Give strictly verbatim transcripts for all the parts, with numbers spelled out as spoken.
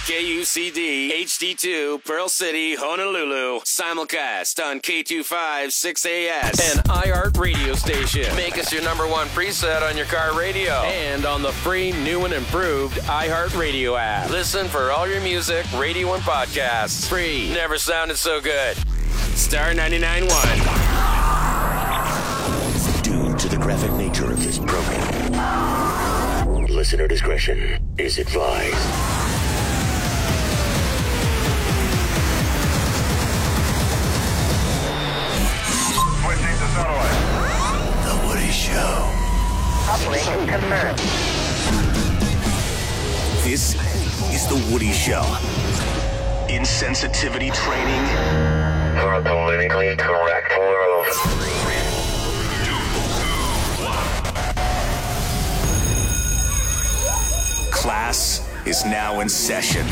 K U C D, H D two, Pearl City, Honolulu. Simulcast on K two five six A S. An iHeart radio station. Make us your number one preset on your car radio. And on the free, new and improved iHeart Radio app. Listen for all your music, radio, and podcasts. Free. Never sounded so good. Star ninety-nine point one. Due to the graphic nature of this program, listener discretion is advised. The Woody Show. Operation confirmed. This is The Woody Show. Insensitivity training For a politically correct world. Class is now in session.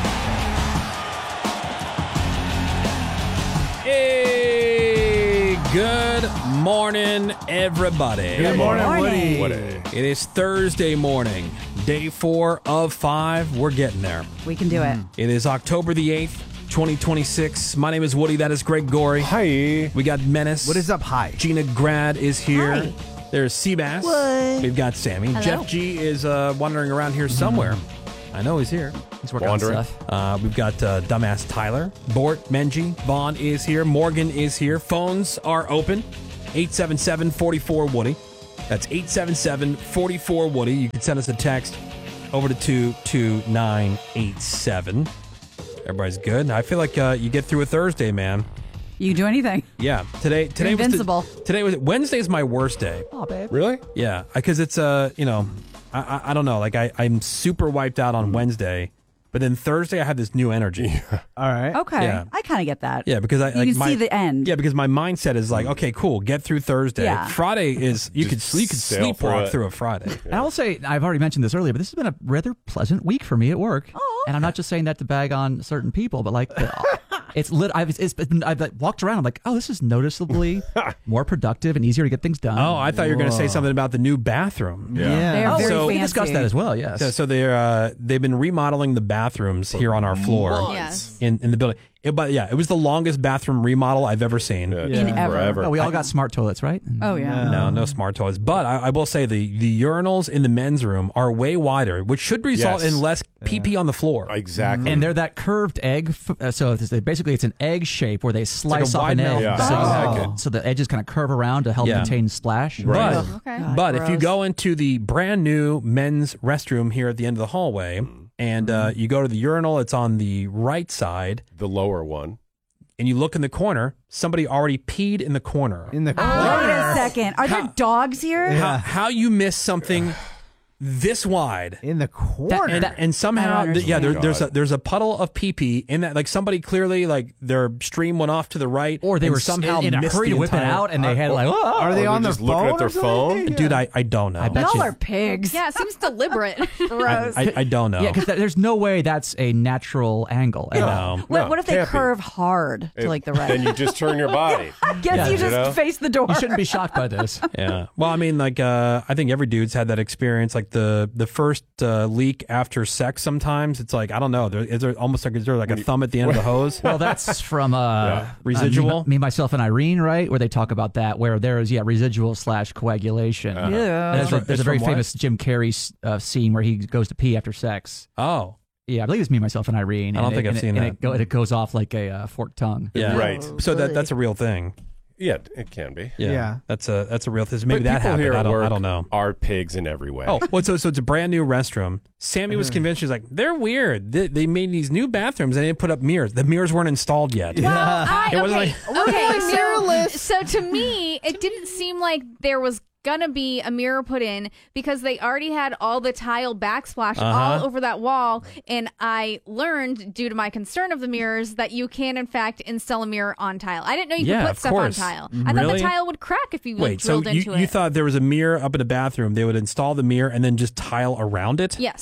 Hey, good morning, everybody. Good morning, morning. Woody. It is Thursday morning, day four of five. We're getting there. We can do it. It is October the eighth, twenty twenty-six. My name is Woody. That is Greg Gorey. Hi. We got Menace. What is up? Hi. Gina Grad is here. Hi. There's Seabass. What? We've got Sammy. Hello. Jeff G is uh, wandering around here somewhere. I know he's here. He's working Wandering. on stuff. Uh, we've got uh, Dumbass Tyler. Bort, Menji, Vaughn is here. Morgan is here. Phones are open. eight seven seven, four four, Woody. That's eight seven seven, four four, Woody. You can send us a text over to two two nine eight seven. Everybody's good. I feel like uh, you get through a Thursday, man. You can do anything. Yeah. Today today was invincible. the, today was Wednesday's my worst day. Oh, babe. Really? Yeah, because it's uh, you know, I, I I don't know, like I I'm super wiped out on Wednesday, but then Thursday I had this new energy. All right. Okay. Yeah. I kind of get that. Yeah, because I You like can my, see the end. Yeah, because my mindset is like, okay, cool, get through Thursday. Yeah. Friday is you could you could sail through sleepwalk it. through a Friday. And I will say, I've already mentioned this earlier, but this has been a rather pleasant week for me at work. Oh. And I'm not just saying that to bag on certain people, but like, the, it's lit. I've, it's been, I've like, walked around. I'm like, oh, this is noticeably more productive and easier to get things done. Oh, I thought you were going to say something about the new bathroom. yeah. They are oh, very so- we fancy. discussed that as well. Yes. So, so they're uh, they've been remodeling the bathrooms here on our floor Yes. in in the building. It, but yeah, it was the longest bathroom remodel I've ever seen. Yeah, In ever. Forever. Oh, we all got smart toilets, right? Oh, yeah. No, no smart toilets. But I, I will say the, the urinals in the men's room are way wider, which should result Yes. in less pee pee on the floor. Exactly. And they're that curved egg. f- Uh, so it's, basically, it's an egg shape where they slice like a off an wide egg. mouth. Yeah. So, you Oh. have- so the edges kind of curve around to help Yeah. contain splash. Right. But, Okay. but if you Gross. go into the brand new men's restroom here at the end of the hallway, and uh, you go to the urinal, it's on the right side, the lower one. and you look in the corner, somebody already peed in the corner. In the Wait a second. Are there dogs here? How, how you miss something this wide? in the corner. And, and somehow, I don't th- yeah, there, understand. there's a there's a puddle of pee pee in that. Like somebody clearly, like their stream went off to the right, Or they and were somehow in a missed hurry the to whip it entire- out, and they had like, oh, Are they Or on they their just looking phone at their or something? phone? Dude, I, I don't know. I bet Y'all you. are pigs. Yeah, it seems deliberate. Gross. I, I don't know. Yeah, because there's no way that's a natural angle. at all. no. what, No, what if they can't be. curve hard to like the right? Then you just turn your body. Guess Yeah, you you just know? face the door. You shouldn't be shocked by this. Yeah. Well, I mean, like, uh, I think every dude's had that experience. Like the the first uh, leak after sex. Sometimes it's like I don't know. There, is there almost like is there like a thumb at the end of the hose? Well, that's from uh, Yeah. Residual? uh, me, me, myself, and Irene, right? Where they talk about that, where there is yeah residual slash coagulation. Yeah. And there's a, It's there's a very from what? famous Jim Carrey uh, scene where he goes to pee after sex. Oh, Yeah, I believe it's me, myself, and Irene. I don't and think it, I've and seen it, and that. it, go, and it goes off like a uh, forked tongue. yeah. Right. So that that's a real thing. Yeah, it can be. Yeah. Yeah. That's a that's a real thing. Maybe but that people happened. here I at don't. work I don't know. are pigs in every way. Oh, well, so so it's a brand new restroom. Sammy was convinced. She's like, they're weird. They, they made these new bathrooms and they didn't put up mirrors. The mirrors weren't installed yet. I, It wasn't okay, like- okay. So, so to me, it didn't seem like there was gonna be a mirror put in because they already had all the tile backsplash Uh-huh. all over that wall, and I learned due to my concern of the mirrors that you can in fact install a mirror on tile. I didn't know you Yeah, could put of stuff course. on tile. I thought Really? the tile would crack if you like, Wait, so drilled you, into you it. thought there was a mirror up in the bathroom? They would install the mirror and then just tile around it? Yes.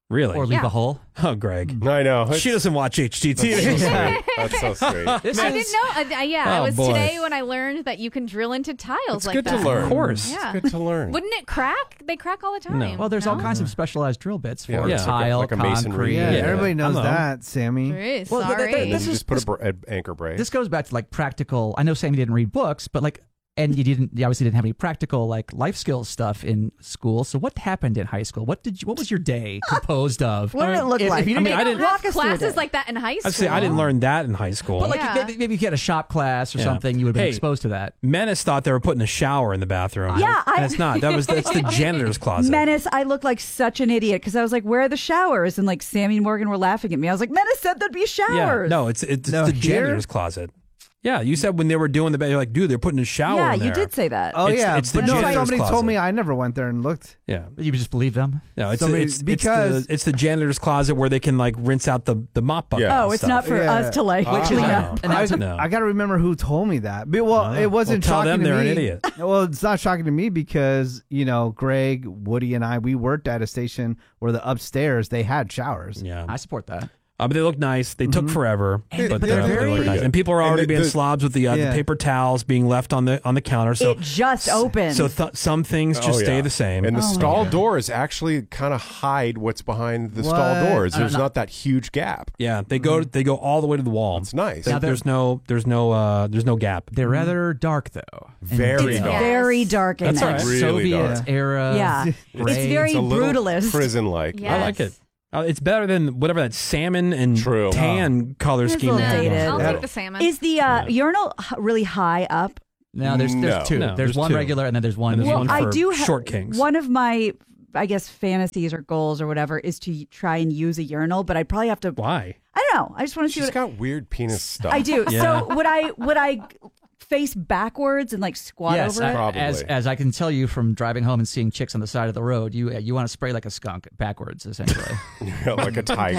Really? Or leave Yeah. a hole. Oh, Greg. I know. She doesn't watch H G T V. That's so sweet. That's so sweet. This I is- didn't know. Uh, yeah, Oh, it was boy. today when I learned that you can drill into tiles It's like good that. to learn. Of course. Yeah. It's good to learn. Wouldn't it crack? They crack all the time. No. Well, there's all No? kinds of specialized drill bits for Yeah, Yeah. it's like a- tile, like a masonry. concrete. Yeah, Yeah. everybody knows Hello. that, Sammy. There is. Well, th- th- Sorry. th- This This you is- just put a br- an anchor brace. This goes back to like practical. I know Sammy didn't read books, but like, and you didn't. You obviously didn't have any practical like life skills stuff in school. So what happened in high school? What did you? What was your day composed of? What did it look if- like? if you I didn't- mean, I I didn't- don't walk have us through classes it. like that in high school. I'd say I didn't learn that in high school. But like Yeah. maybe, maybe if you had a shop class or Yeah. something, you would have been Hey. exposed to that. Menace thought they were putting a shower in the bathroom. Yeah, I- That's not. That was that's the janitor's closet. Menace, I looked like such an idiot because I was like, "Where are the showers?" And like Sammy and Morgan were laughing at me. I was like, "Menace said there'd be showers." Yeah, no, it's it's No, the here? janitor's closet. Yeah, you said when they were doing the bed, you're like, dude, they're putting a shower. Yeah, in you there. did say that. Oh It's- yeah, it's the but no, janitor's somebody closet. told me. I never went there and looked. Yeah. You just believe them. No, it's, Somebody- it's, because- it's the it's the janitor's closet where they can like rinse out the the mop bucket. Yeah. Oh, and it's stuff. not for Yeah. us to like Which is clean no. up. And I, that's No. I got to remember who told me that. But, well, Oh. it wasn't Well, tell shocking them to they're me. an idiot. Well, it's not shocking to me because you know Greg, Woody, and I we worked at a station where the upstairs they had showers. Yeah, I support that. uh, but they look nice. They took forever, And- but, but uh, they're they very- look nice. And people are And already the- being the- slobs with the, uh, Yeah. the paper towels being left on the on the counter. So It just opened. so th- some things just Oh, stay yeah. the same. And the Oh, my stall God. doors actually kind of hide what's behind the What? stall doors. I don't There's know. not that huge gap. yeah, they go they go all the way to the wall. It's nice. There- there's no there's no uh, there's no gap. They're rather dark though. And Very it's detailed. dark. very dark in That's there. all right. Really Soviet dark. era. Yeah, it's gray. very It's a little brutalist. prison-like. Yeah. I like it. Uh, it's better than whatever that salmon and True. tan color It's a scheme. little they have dated. going I'll for it. take the salmon. Is the uh, urinal h- really high up? No, there's No. there's two. No, there's, there's one two. regular and then there's one. And there's well, one I for do ha- short kings. One of my, I guess, fantasies or goals or whatever is to try and use a urinal, but I'd probably have to. Why? I don't know. I just want to see She's what got weird penis stuff. I do. Yeah. So would I? Would I face backwards and like squat yes, over I- it? Probably. as as I can tell you from driving home and seeing chicks on the side of the road, you you want to spray like a skunk backwards, essentially. like a tiger.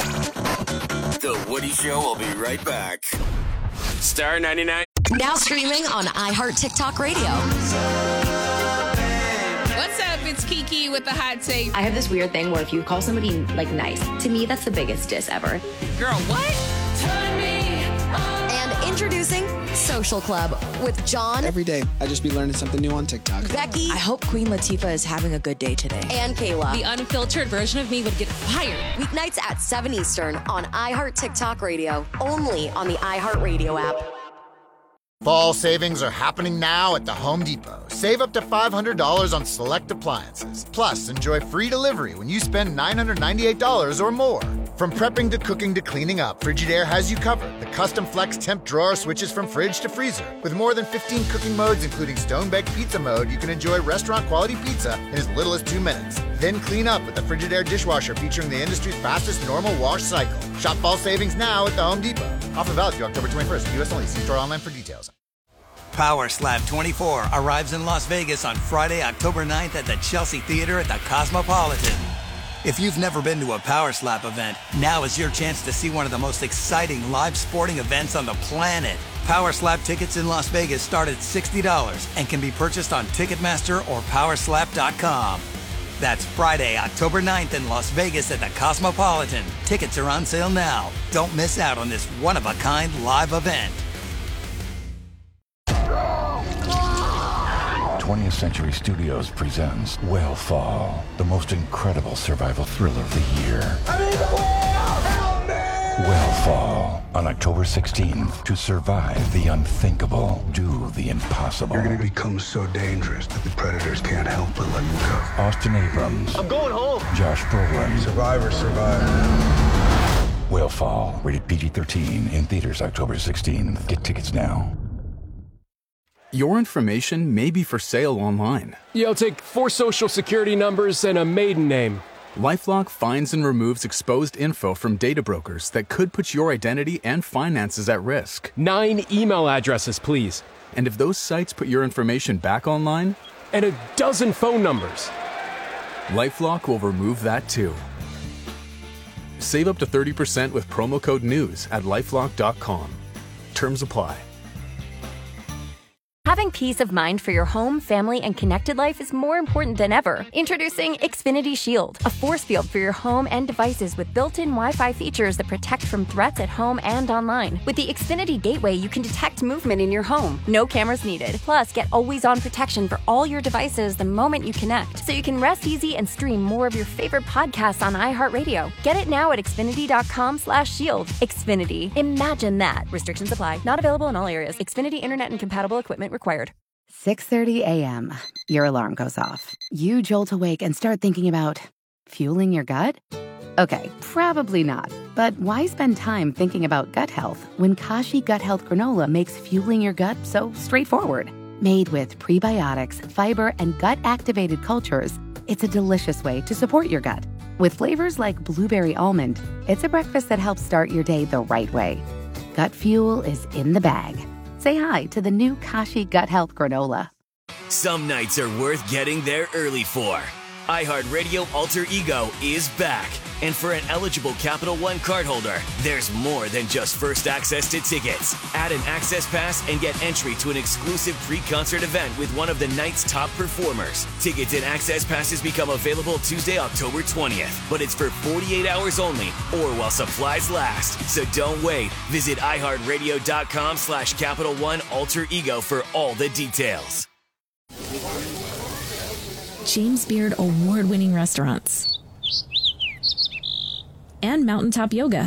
The Woody Show will be right back. Star ninety-nine. Now streaming on iHeart TikTok Radio. What's up? It's Kiki with the hot take. I have this weird thing where if you call somebody like nice, to me that's the biggest diss ever. Girl, what? And introducing Social Club with John, Every day, I just be learning something new on TikTok. Becky, I hope Queen Latifah is having a good day today. and Kayla. The unfiltered version of me would get fired. Weeknights at seven Eastern on iHeart TikTok Radio, only on the iHeart Radio app. Fall savings are happening now at the Home Depot. Save up to five hundred dollars on select appliances. Plus, enjoy free delivery when you spend nine hundred ninety-eight dollars or more. From prepping to cooking to cleaning up, Frigidaire has you covered. The custom flex temp drawer switches from fridge to freezer. With more than fifteen cooking modes, including stone-baked pizza mode, you can enjoy restaurant-quality pizza in as little as two minutes. Then clean up with the Frigidaire dishwasher featuring the industry's fastest normal wash cycle. Shop fall savings now at the Home Depot. Offer valid through October twenty-first. U S only. See store online for details. Power Slap twenty-four arrives in Las Vegas on Friday, October ninth at the Chelsea Theater at the Cosmopolitan. If you've never been to a Power Slap event, now is your chance to see one of the most exciting live sporting events on the planet. Power Slap tickets in Las Vegas start at sixty dollars and can be purchased on Ticketmaster or power slap dot com. That's Friday, October ninth in Las Vegas at the Cosmopolitan. Tickets are on sale now. Don't miss out on this one-of-a-kind live event. twentieth Century Studios presents Whale the most incredible survival thriller of the year. Whale on October sixteenth. To survive the unthinkable, do the impossible. You're going to become so dangerous that the predators can't help but let you go. Austin Abrams. I'm going home. Josh Brolin. Survivor, survivor. Whale rated P G thirteen in theaters October sixteenth. Get tickets now. Your information may be for sale online. Yeah, I'll take four social security numbers and a maiden name. LifeLock finds and removes exposed info from data brokers that could put your identity and finances at risk. Nine email addresses, please. And if those sites put your information back online? And a dozen phone numbers. LifeLock will remove that too. Save up to thirty percent with promo code NEWS at lifelock dot com. Terms apply. Having Having peace of mind for your home, family, and connected life is more important than ever. Introducing Xfinity Shield, a force field for your home and devices with built-in Wi-Fi features that protect from threats at home and online. With the Xfinity Gateway, you can detect movement in your home. No cameras needed. Plus, get always-on protection for all your devices the moment you connect, so you can rest easy and stream more of your favorite podcasts on iHeartRadio. Get it now at Xfinity.com slash shield. Xfinity. Imagine that. Restrictions apply. Not available in all areas. Xfinity Internet and compatible equipment required. six thirty a.m. Your alarm goes off. You jolt awake and start thinking about fueling your gut? Okay, probably not. But why spend time thinking about gut health when Kashi Gut Health Granola makes fueling your gut so straightforward? Made with prebiotics, fiber, and gut-activated cultures, it's a delicious way to support your gut. With flavors like blueberry almond, it's a breakfast that helps start your day the right way. Gut fuel is in the bag. Say hi to the new Kashi Gut Health Granola. Some nights are worth getting there early for. iHeartRadio Alter Ego is back. And for an eligible Capital One cardholder, there's more than just first access to tickets. Add an access pass and get entry to an exclusive pre-concert event with one of the night's top performers. Tickets and access passes become available Tuesday, October twentieth. But it's for forty-eight hours only or while supplies last. So don't wait. Visit iHeartRadio.com slash Capital One Alter Ego for all the details. James Beard award-winning restaurants. And mountaintop yoga.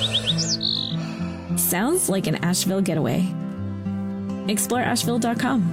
Sounds like an Asheville getaway. Explore Asheville dot com.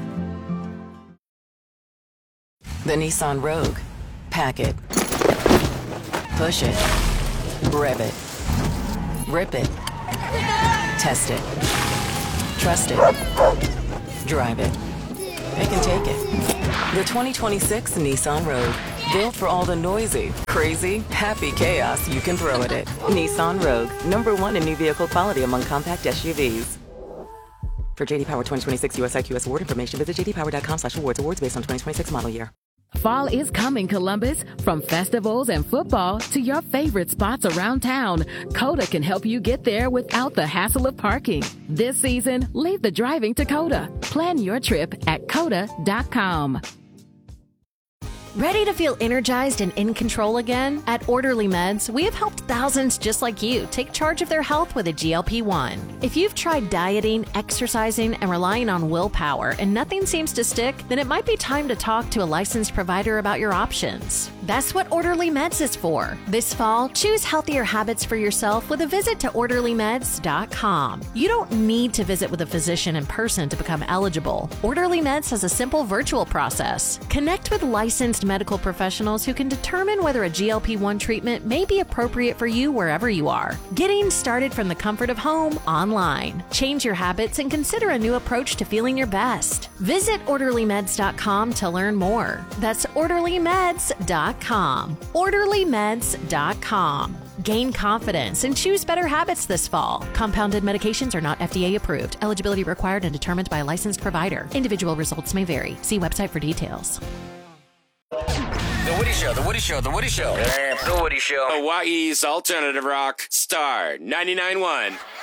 The Nissan Rogue. Pack it. Push it. Rev it. Rip it. Test it. Trust it. Drive it. It can take it. The twenty twenty-six Nissan Rogue. Built for all the noisy, crazy, happy chaos you can throw at it. Nissan Rogue. Number one in new vehicle quality among compact S U Vs. For J D Power twenty twenty-six U S I Q S award information, visit j d power dot com slash awards. Awards based on twenty twenty-six model year. Fall is coming, Columbus. From festivals and football to your favorite spots around town, Coda can help you get there without the hassle of parking. This season, leave the driving to Coda. Plan your trip at coda dot com. Ready to feel energized and in control again? At Orderly Meds, we have helped thousands just like you take charge of their health with a G L P one. If you've tried dieting, exercising, and relying on willpower and nothing seems to stick, then it might be time to talk to a licensed provider about your options. That's what Orderly Meds is for. This fall, choose healthier habits for yourself with a visit to orderly meds dot com. You don't need to visit with a physician in person to become eligible. Orderly Meds has a simple virtual process. Connect with licensed medical professionals who can determine whether a G L P one treatment may be appropriate for you wherever you are. Getting started from the comfort of home online. Change your habits and consider a new approach to feeling your best. Visit orderly meds dot com to learn more. That's orderly meds dot com. orderly meds dot com. Gain confidence and choose better habits this fall. Compounded medications are not F D A approved. Eligibility required and determined by a licensed provider. Individual results may vary. See website for details. The Woody Show, The Woody Show, The Woody Show. The Woody Show. Hawaii's alternative rock, Star ninety-nine point one.